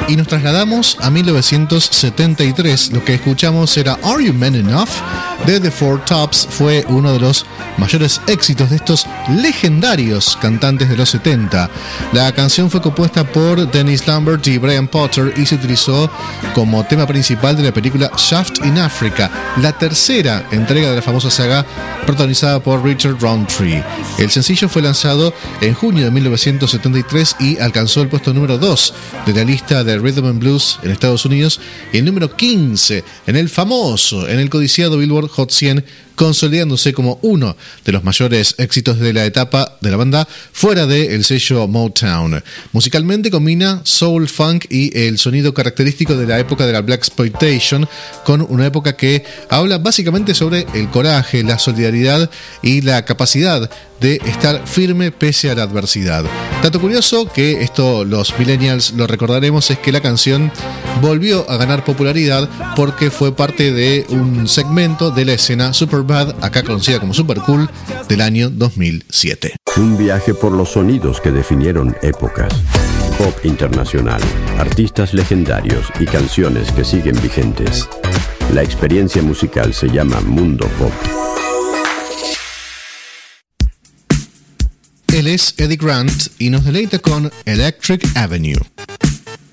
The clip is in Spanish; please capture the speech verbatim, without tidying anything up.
Y nos trasladamos a mil novecientos setenta y tres. Lo que escuchamos era Are You Man Enough? De The Four Tops. Fue uno de los mayores éxitos de estos legendarios cantantes de los setenta. La canción fue compuesta por Dennis Lambert y Brian Potter y se utilizó como tema principal de la película Shaft in Africa, la tercera entrega de la famosa saga protagonizada por Richard Roundtree. El sencillo fue lanzado en junio de mil novecientos setenta y tres y alcanzó el puesto número dos de la lista de Rhythm and Blues en Estados Unidos y el número quince en el famoso, en el codiciado Billboard Hot cien, consolidándose como uno de los mayores éxitos de la etapa de la banda fuera del sello Motown. Musicalmente combina soul, funk y el sonido característico de la época de la Blaxploitation, con una época que habla básicamente sobre el coraje, la solidaridad y la capacidad de estar firme pese a la adversidad. Dato curioso, que esto los millennials lo recordaremos, es que la canción volvió a ganar popularidad porque fue parte de un segmento de la escena Superbad, acá conocida como Super Cool, del año dos mil siete. Un viaje por los sonidos que definieron épocas. Pop internacional, artistas legendarios y canciones que siguen vigentes. La experiencia musical se llama Mundo Pop. Él es Eddie Grant y nos deleita con Electric Avenue.